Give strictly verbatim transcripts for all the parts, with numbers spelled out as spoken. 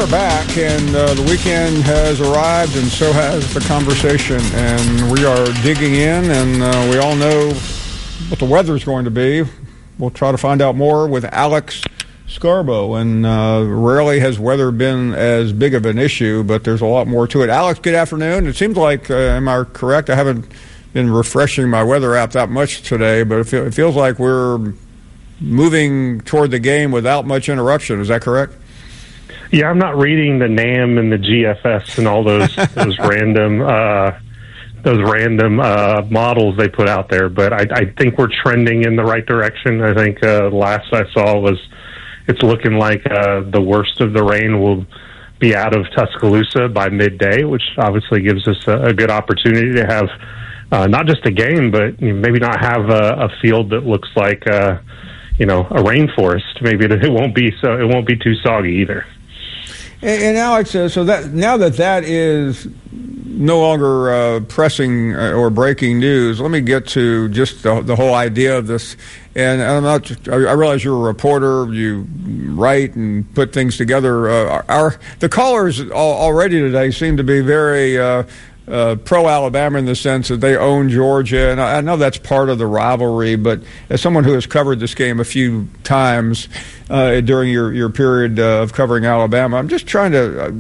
are back, and uh, the weekend has arrived, and so has the conversation. And we are digging in, and uh, we all know what the weather's going to be. We'll try to find out more with Alex Scarbo. And uh, rarely has weather been as big of an issue, but there's a lot more to it. Alex, good afternoon. It seems like, uh, am I correct? I haven't been refreshing my weather app that much today, but it, feel, it feels like we're moving toward the game without much interruption. Is that correct? Yeah, I'm not reading the NAM and the G F S and all those those random uh, those random uh, models they put out there, but I, I think we're trending in the right direction. I think uh, last I saw was it's looking like uh, the worst of the rain will be out of Tuscaloosa by midday, which obviously gives us a, a good opportunity to have uh, not just a game, but you know, maybe not have a, a field that looks like uh, you know a rainforest. Maybe it won't be so it won't be too soggy either. And, and Alex, uh, so that now that that is no longer uh, pressing or breaking news, let me get to just the, the whole idea of this. And I'm not. I realize you're a reporter. You write and put things together. Uh, our the callers already today seem to be very uh, uh, pro-Alabama in the sense that they own Georgia, and I, I know that's part of the rivalry. But as someone who has covered this game a few times uh, during your your period uh, of covering Alabama, I'm just trying to uh,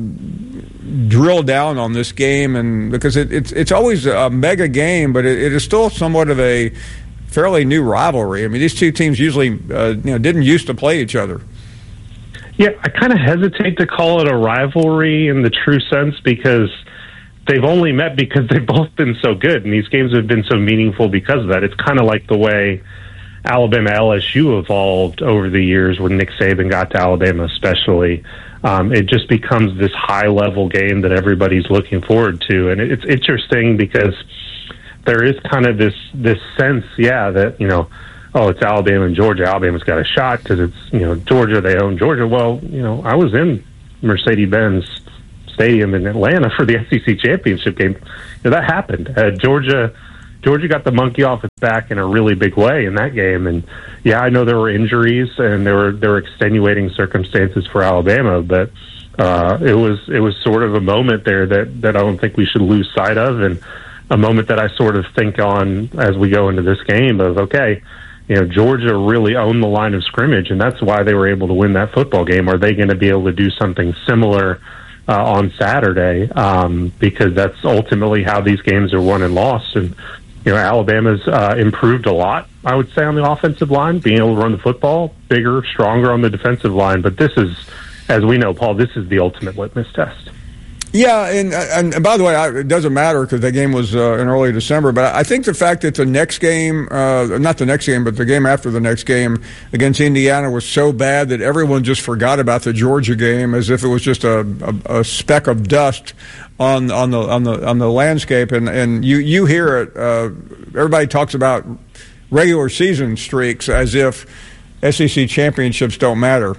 drill down on this game, and because it, it's it's always a mega game, but it, it is still somewhat of a fairly new rivalry. I mean, these two teams usually uh, you know didn't used to play each other. Yeah, I kind of hesitate to call it a rivalry in the true sense because they've only met because they've both been so good, and these games have been so meaningful because of that. It's kind of like the way Alabama L S U evolved over the years when Nick Saban got to Alabama especially. Um, it just becomes this high-level game that everybody's looking forward to, and it's interesting because there is kind of this this sense, yeah, that, you know, oh, it's Alabama and Georgia. Alabama's got a shot because it's, you know, Georgia, they own Georgia. Well, you know, I was in Mercedes-Benz Stadium in Atlanta for the S E C championship game. You know, that happened. Uh, Georgia Georgia got the monkey off its back in a really big way in that game. And, yeah, I know there were injuries and there were there were extenuating circumstances for Alabama, but uh, it was it was sort of a moment there that, that I don't think we should lose sight of, and a moment that I sort of think on as we go into this game of, okay, you know, Georgia really owned the line of scrimmage, and that's why they were able to win that football game. Are they going to be able to do something similar uh, on Saturday? Um, because that's ultimately how these games are won and lost. And, you know, Alabama's uh, improved a lot, I would say, on the offensive line, being able to run the football, bigger, stronger on the defensive line. But this is, as we know, Paul, this is the ultimate litmus test. Yeah, and, and and by the way, I, it doesn't matter because the game was uh, in early December. But I think the fact that the next game, uh, not the next game, but the game after the next game against Indiana was so bad that everyone just forgot about the Georgia game as if it was just a, a, a speck of dust on on the on the on the landscape. And, and you you hear it. Uh, everybody talks about regular season streaks as if S E C championships don't matter.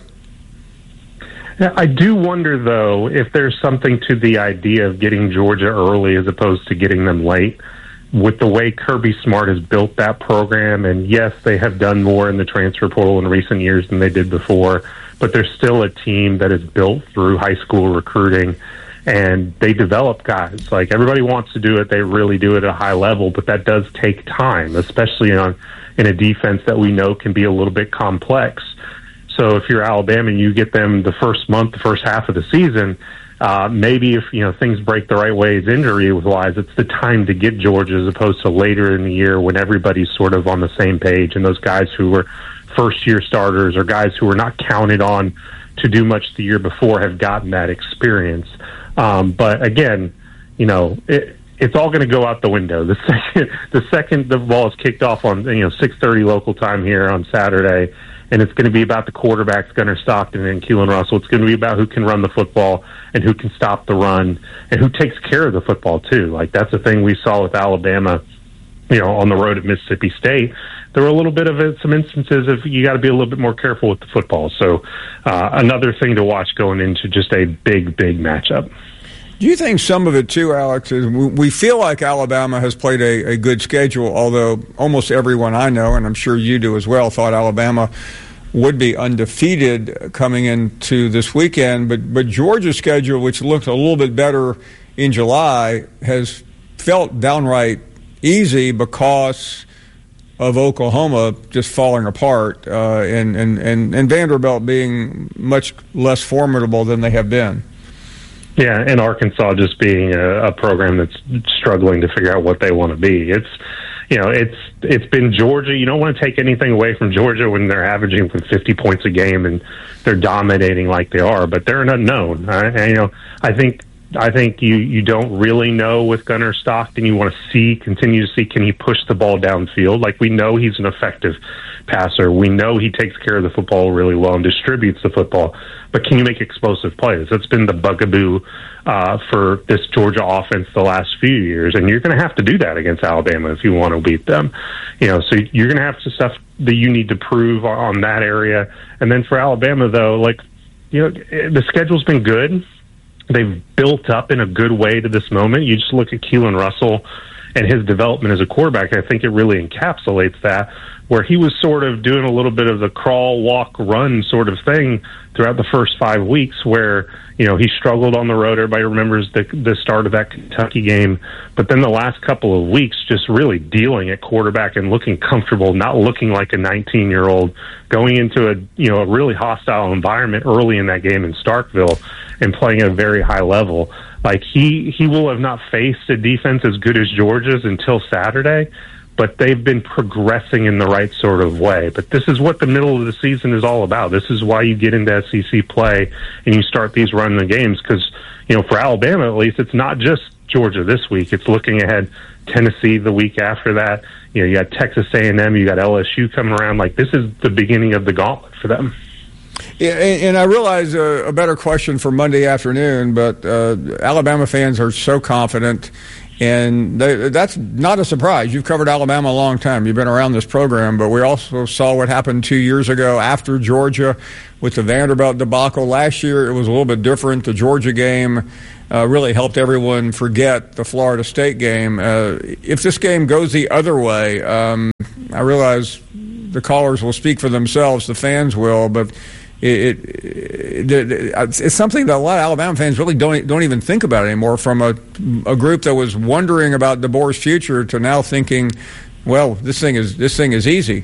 I do wonder, though, if there's something to the idea of getting Georgia early as opposed to getting them late. With the way Kirby Smart has built that program, and yes, they have done more in the transfer portal in recent years than they did before, but they're still a team that is built through high school recruiting, and they develop guys. Like, everybody wants to do it. They really do it at a high level, but that does take time, especially on in a defense that we know can be a little bit complex. So if you're Alabama and you get them the first month, the first half of the season, uh, maybe if you know things break the right ways injury-wise, it's the time to get Georgia as opposed to later in the year when everybody's sort of on the same page. And those guys who were first-year starters or guys who were not counted on to do much the year before have gotten that experience. Um, but again, you know, it, it's all going to go out the window. The second the second the ball is kicked off on you know six thirty local time here on Saturday, and it's going to be about the quarterbacks, Gunnar Stockton and Keelan Russell. It's going to be about who can run the football and who can stop the run and who takes care of the football, too. Like, that's the thing we saw with Alabama, you know, on the road at Mississippi State. There were a little bit of it, some instances of you got to be a little bit more careful with the football. So uh, another thing to watch going into just a big, big matchup. Do you think some of it, too, Alex, is we feel like Alabama has played a, a good schedule, although almost everyone I know, and I'm sure you do as well, thought Alabama would be undefeated coming into this weekend. But, but Georgia's schedule, which looked a little bit better in July, has felt downright easy because of Oklahoma just falling apart uh, and, and, and, and Vanderbilt being much less formidable than they have been. Yeah, and Arkansas just being a, a program that's struggling to figure out what they want to be. It's, you know, it's it's been Georgia. You don't want to take anything away from Georgia when they're averaging fifty points a game and they're dominating like they are, but they're an unknown. Uh, and, you know, I think I think you, you don't really know with Gunnar Stockton. You want to see, continue to see, can he push the ball downfield? Like, we know he's an effective passer. We know he takes care of the football really well and distributes the football. But can you make explosive plays? That's been the bugaboo uh, for this Georgia offense the last few years. And you're going to have to do that against Alabama if you want to beat them. You know, so you're going to have some stuff that you need to prove on that area. And then for Alabama, though, like, you know, the schedule's been good. They've built up in a good way to this moment. You just look at Keelan Russell and his development as a quarterback. I think it really encapsulates that, where he was sort of doing a little bit of the crawl, walk, run sort of thing throughout the first five weeks where, you know, he struggled on the road. Everybody remembers the, the start of that Kentucky game. But then the last couple of weeks just really dealing at quarterback and looking comfortable, not looking like a nineteen-year-old, going into a, you know, a really hostile environment early in that game in Starkville and playing at a very high level. Like, he, he will have not faced a defense as good as Georgia's until Saturday, but they've been progressing in the right sort of way. But this is what the middle of the season is all about. This is why you get into S E C play and you start these running games because, you know, for Alabama at least, it's not just Georgia this week. It's looking ahead, Tennessee the week after that. You know, you got Texas A and M, you got L S U coming around. Like, this is the beginning of the gauntlet for them. Yeah, and I realize a, a better question for Monday afternoon, but uh, Alabama fans are so confident, and they, that's not a surprise. You've covered Alabama a long time. You've been around this program, but we also saw what happened two years ago after Georgia with the Vanderbilt debacle. Last year it was a little bit different. The Georgia game uh, really helped everyone forget the Florida State game. Uh, if this game goes the other way, um, I realize the callers will speak for themselves, the fans will, but It, it, it, it's something that a lot of Alabama fans really don't don't even think about anymore. From a a group that was wondering about DeBoer's future to now thinking, well, this thing is this thing is easy.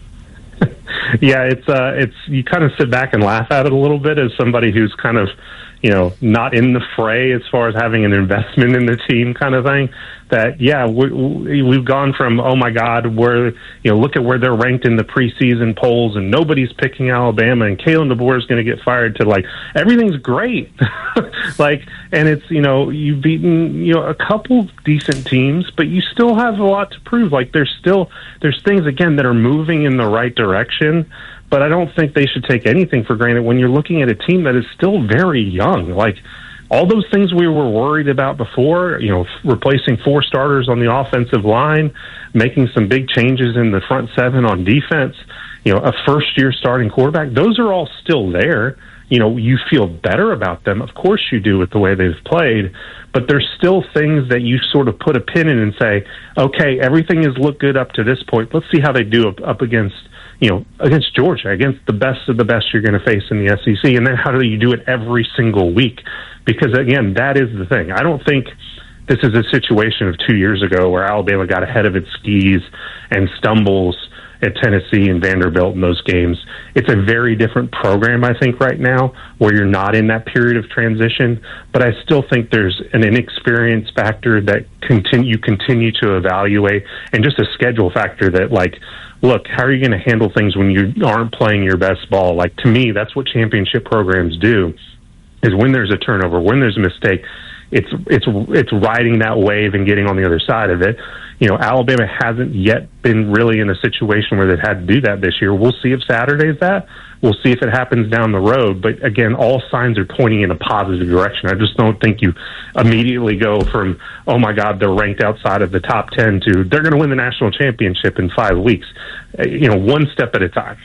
Yeah, it's uh, it's you kind of sit back and laugh at it a little bit as somebody who's kind of, you know, not in the fray as far as having an investment in the team kind of thing. That, yeah, we, we've gone from, oh, my God, where, you know, look at where they're ranked in the preseason polls and nobody's picking Alabama and Kalen DeBoer is going to get fired to, like, everything's great. Like, and it's, you know, you've beaten, you know, a couple decent teams, but you still have a lot to prove. Like, there's still, there's things, again, that are moving in the right direction. But I don't think they should take anything for granted when you're looking at a team that is still very young. Like, all those things we were worried about before, you know, replacing four starters on the offensive line, making some big changes in the front seven on defense, you know, a first-year starting quarterback, those are all still there. You know, you feel better about them. Of course you do with the way they've played, but there's still things that you sort of put a pin in and say, okay, everything has looked good up to this point. Let's see how they do up, up against, you know, against Georgia, against the best of the best you're going to face in the S E C. And then how do you do it every single week? Because, again, that is the thing. I don't think this is a situation of two years ago where Alabama got ahead of its skis and stumbles at Tennessee and Vanderbilt in those games. It's a very different program, I think, right now, where you're not in that period of transition. But I still think there's an inexperience factor that continue, you continue to evaluate, and just a schedule factor that, like, look, how are you going to handle things when you aren't playing your best ball? Like, to me, that's what championship programs do, is when there's a turnover, when there's a mistake, it's it's it's riding that wave and getting on the other side of it. You know, Alabama hasn't yet been really in a situation where they've had to do that this year. We'll see if Saturday's that. We'll see if it happens down the road. But, again, all signs are pointing in a positive direction. I just don't think you immediately go from, oh, my God, they're ranked outside of the top ten to they're going to win the national championship in five weeks. You know, one step at a time.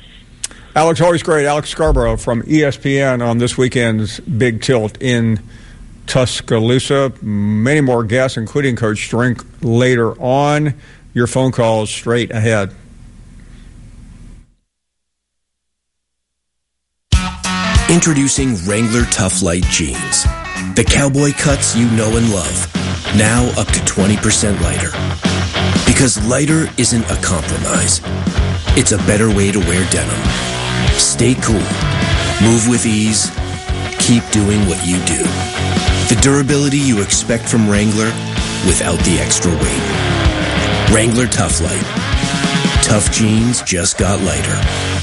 Alex, always great. Alex Scarborough from E S P N on this weekend's Big Tilt in Tuscaloosa. Many more guests, including Coach Strink, later on. Your phone calls straight ahead. Introducing Wrangler Tough Light Jeans. The cowboy cuts you know and love. Now up to twenty percent lighter. Because lighter isn't a compromise. It's a better way to wear denim. Stay cool. Move with ease. Keep doing what you do. The durability you expect from Wrangler without the extra weight. Wrangler Tough Light. Tough jeans just got lighter.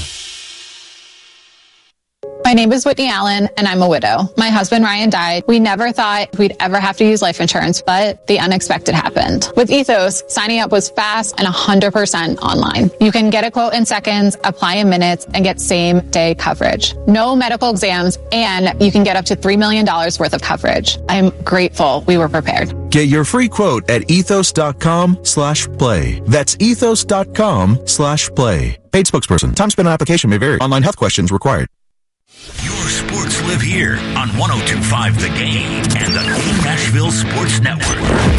My name is Whitney Allen, and I'm a widow. My husband, Ryan, died. We never thought we'd ever have to use life insurance, but the unexpected happened. With Ethos, signing up was fast and one hundred percent online. You can get a quote in seconds, apply in minutes, and get same-day coverage. No medical exams, and you can get up to three million dollars worth of coverage. I'm grateful we were prepared. Get your free quote at ethos.com slash play. That's ethos.com slash play. Paid spokesperson. Time spent on application may vary. Online health questions required. Your sports live here on one oh two point five The Game and the Game Nashville Sports Network.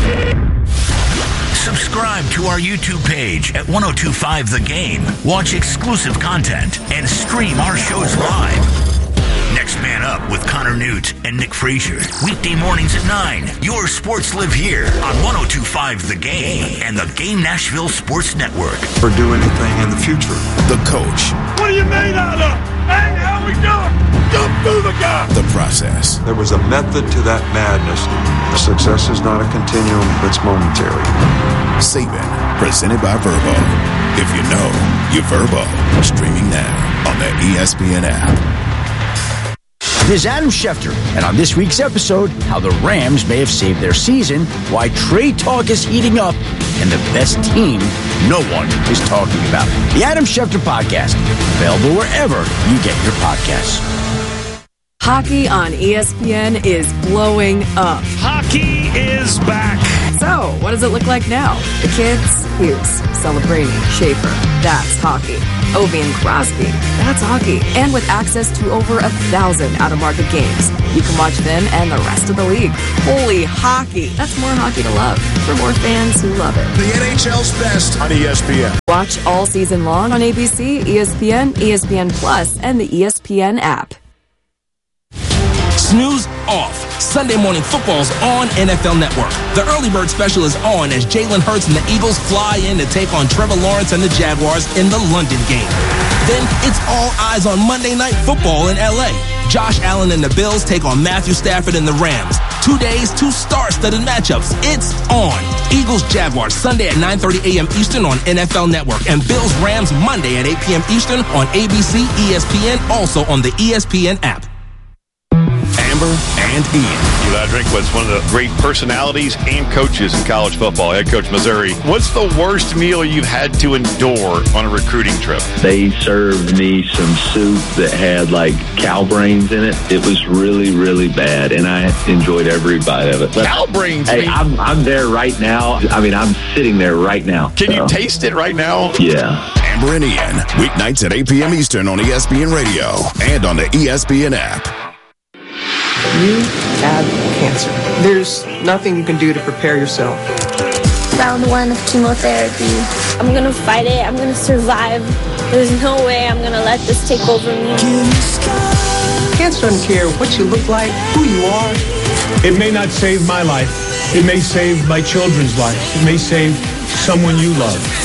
Subscribe to our YouTube page at one oh two point five The Game. Watch exclusive content and stream our shows live. Next Man Up with Connor Newt and Nick Frazier. Weekday mornings at nine. Your sports live here on one oh two point five The Game and the Game Nashville Sports Network. Or do anything in the future. The coach. What are you made out of? Hey, how we doing? Jump through the gap. The process. There was a method to that madness. Success is not a continuum, it's momentary. Saban, presented by Verbo. If you know, you Verbo. Streaming now on the E S P N app. This is Adam Schefter, and on this week's episode, how the Rams may have saved their season, why trade talk is heating up, and the best team no one is talking about. The Adam Schefter Podcast, available wherever you get your podcasts. Hockey on E S P N is blowing up. Hockey is back. So, what does it look like now? The kids, Hughes, Celebrini, Schaefer, that's hockey. Ovi and Crosby, that's hockey. And with access to over a thousand out-of-market games, you can watch them and the rest of the league. Holy hockey. That's more hockey to love for more fans who love it. The N H L's best on E S P N. Watch all season long on A B C, E S P N, E S P N Plus, and the E S P N app. Snooze off. Sunday Morning Football's on N F L Network. The Early Bird Special is on as Jalen Hurts and the Eagles fly in to take on Trevor Lawrence and the Jaguars in the London game. Then it's all eyes on Monday Night Football in L A. Josh Allen and the Bills take on Matthew Stafford and the Rams. Two days, two star-studded matchups. It's on. Eagles-Jaguars Sunday at nine thirty a.m. Eastern on N F L Network. And Bills-Rams Monday at eight p.m. Eastern on A B C, E S P N, also on the E S P N app. Amber and Ian. Eli Drinkwitz, one of the great personalities and coaches in college football, head coach Missouri. What's the worst meal you've had to endure on a recruiting trip? They served me some soup that had like cow brains in it. It was really, really bad, and I enjoyed every bite of it. But, cow brains? Hey, I'm, I'm there right now. I mean, I'm sitting there right now. Can so. you taste it right now? Yeah. Amber and Ian, weeknights at eight p.m. Eastern on E S P N Radio and on the E S P N app. You have cancer. There's nothing you can do to prepare yourself. Round one of chemotherapy. I'm gonna fight it. I'm gonna survive. There's no way I'm gonna let this take over me. Cancer doesn't care what you look like, who you are. It may not save my life. It may save my children's lives. It may save someone you love.